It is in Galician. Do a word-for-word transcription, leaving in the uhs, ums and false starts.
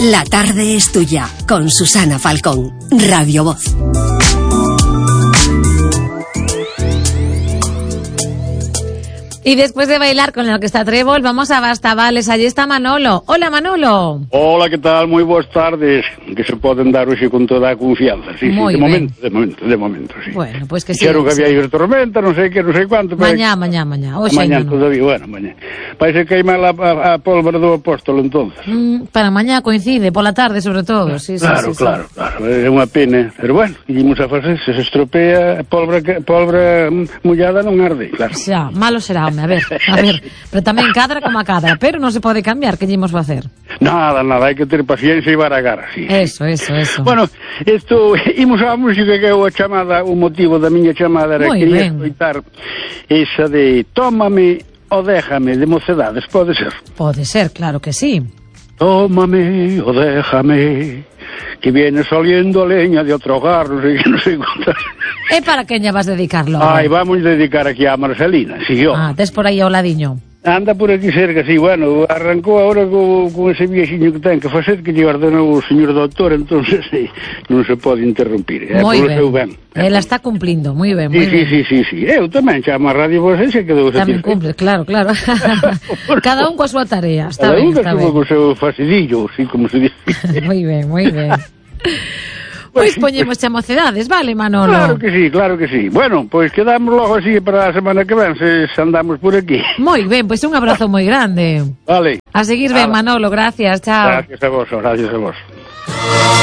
La tarde es tuya, con Susana Falcón, Radio Voz. Y después de bailar con lo que está Trébol, vamos a Bastavales. Allí está Manolo. Hola, Manolo. Hola, que tal? Moi boas tardes. Que se poden dar hoxe con toda a confianza. Sí, Moi sí, de ben. momento, de momento, de momento, sí. Bueno, pues que sí. Quero que sí. había ido tormenta, non sei que, non sei cuánto. Mañá, mañá, mañá. Hoxe mañá non. todavía, bueno, mañá. Parece que hai mal a, a, a pólvora do apóstolo, entonces. Mm, para mañá coincide, pola tarde, sobre todo. Sí, sí, Claro, sí, claro, sí. claro. É unha pena. Pero bueno, ímos a facer, se se estropea, pólvora, pólvora mollada non arde, claro. Xa, malo será, home, a ver, a ver. Pero tamén cadra como a cadra, pero non se pode cambiar, que lle imos facer? Nada, nada, hai que ter paciencia e baragar, sí. Eso, eso, eso. Bueno, isto, imos á música que é a chamada, o motivo da miña chamada era Moi que quería ben. escoitar esa de Tómame o déjame, de Mocedades, pode ser? Pode ser, claro que sí. Tómame o déjame, que viene saliendo a leña de outro hogar, non sei, non sei contar. E para quen lle vas dedicarlo? Ai, vamos dedicar aquí a Marcelina, si yo. Ah, tes por aí ao ladiño. Anda por aquí cerca, sí, bueno, arrancou agora co, con ese viexiño que ten que facer, que lle ordenou o señor doutor, entonces sí, non se pode interrumpir. É Moi polo ben. seu ben. Ela está cumplindo, moi ben, Sí, moi sí, ben. sí, sí, sí. Eu tamén chamo a Radio Voz e se quedou Tamén satisfeito. cumple, claro, claro. Cada un coa súa tarea, está Cada ben, un que está estuvo ben. co seu facidillo, así como se dice. Moi ben, moi ben. Pois poñemos a Mocedades, vale, Manolo? Claro que sí, claro que sí. Bueno, pois quedamos logo así para a semana que ven, se, se andamos por aquí. Moi ben, pois un abrazo moi grande. Vale. A seguir ben, Nada. Manolo, gracias, chao. Gracias a vos, gracias a vos.